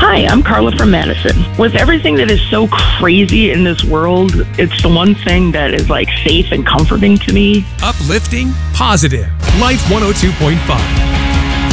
Hi, I'm Carla from Madison. With everything that is so crazy in this world, it's the one thing that is like safe and comforting to me. Uplifting, positive. Life 102.5.